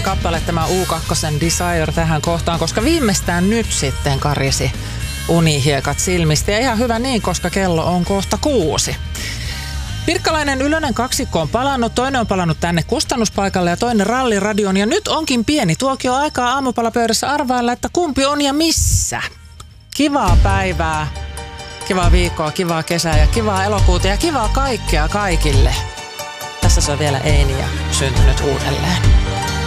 erinomainen kappale tämä U2 Desire tähän kohtaan, koska viimeistään nyt sitten karisi unihiekat silmistä. Ja ihan hyvä niin, koska kello on kohta 6. Pirkkalainen Ylönen kaksikko on palannut, toinen on palannut tänne kustannuspaikalle ja toinen ralliradioon. Ja nyt onkin pieni tuokio aikaa aamupalapöydässä arvailla, että kumpi on ja missä. Kivaa päivää, kivaa viikkoa, kivaa kesää ja kivaa elokuuta ja kivaa kaikkea kaikille. Tässä se on vielä Eini ja syntynyt uudelleen.